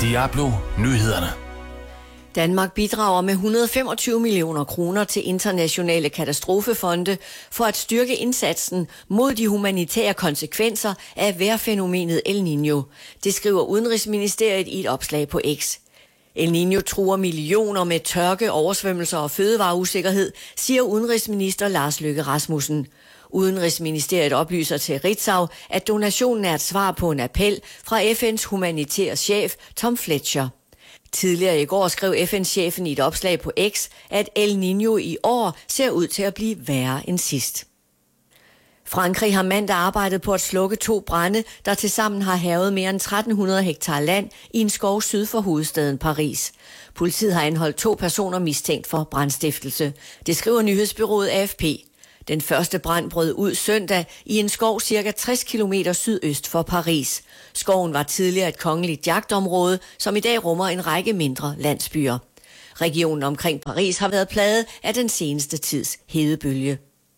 Diablo Nyhederne. Danmark bidrager med 125 millioner kroner til internationale katastrofefonde for at styrke indsatsen mod de humanitære konsekvenser af vejrfænomenet El Niño. Det skriver Udenrigsministeriet i et opslag på X. El Niño truer millioner med tørke, oversvømmelser og fødevareusikkerhed, siger udenrigsminister Lars Løkke Rasmussen. Udenrigsministeriet oplyser til Ritzau, at donationen er et svar på en appel fra FN's humanitære chef Tom Fletcher. Tidligere i går skrev FN-chefen i et opslag på X, at El Niño i år ser ud til at blive værre end sidst. Frankrig har mandag arbejdet på at slukke 2 brande, der tilsammen har hærget mere end 1300 hektar land i en skov syd for hovedstaden Paris. Politiet har anholdt 2 personer mistænkt for brandstiftelse. Det skriver nyhedsbureauet AFP. Den første brand brød ud søndag i en skov cirka 60 km sydøst for Paris. Skoven var tidligere et kongeligt jagtområde, som i dag rummer en række mindre landsbyer. Regionen omkring Paris har været plaget af den seneste tids hedebølge.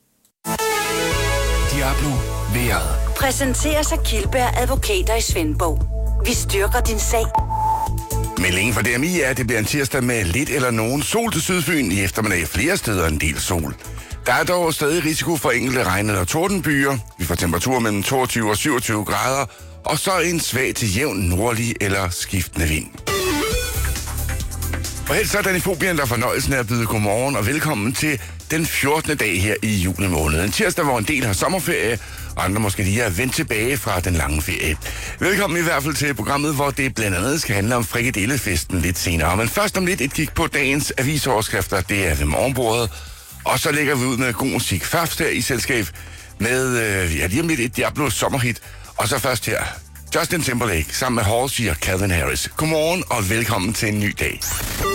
Diablo vejret. Præsenteres af Kildberg Advokater i Svendborg. Vi styrker din sag. Meldingen fra DMI er, at det bliver en tirsdag med lidt eller nogen sol til Sydfyn. I eftermiddag flere steder en del sol. Der er dog stadig risiko for enkelte regn- eller tordenbyer. Vi får temperaturer mellem 22 og 27 grader, og så en svag til jævn nordlig eller skiftende vind. Og helst så er Danifobien, der fornøjelsen af at byde godmorgen og velkommen til den 14. dag her i juli måned. En tirsdag, hvor en del har sommerferie, og andre måske lige er vendt tilbage fra den lange ferie. Velkommen i hvert fald til programmet, hvor det blandt andet skal handle om frikadellefesten lidt senere. Men først om lidt et kig på dagens avisoverskrifter. Det er ved morgenbordet. Og så lægger vi ud med god musik. Først her i selskab med, lige om lidt et Diablo sommerhit. Og så først her, Justin Timberlake sammen med Halsey og Calvin Harris. Godmorgen og velkommen til en ny dag.